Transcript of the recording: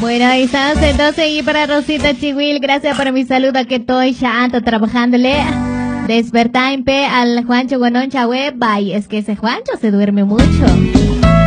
Bueno, ahí estamos entonces y para Rosita Chihuil, gracias por mi saludo que estoy ya ando trabajándole. Despertar en pe al Juancho Guanón Chahue, bye, es que ese Juancho se duerme mucho.